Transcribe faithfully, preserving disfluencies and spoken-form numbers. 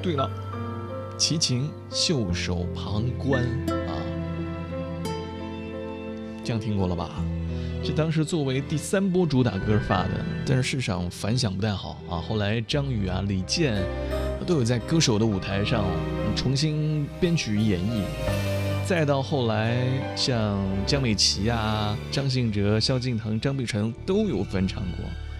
对了，齐秦袖手旁观啊，这样听过了吧？是当时作为第三波主打歌发的，但是市场反响不太好啊。后来张宇啊、李健都有在歌手的舞台上重新编曲演绎，再到后来像江美琪啊、张信哲、萧敬腾、张碧晨都有翻唱过。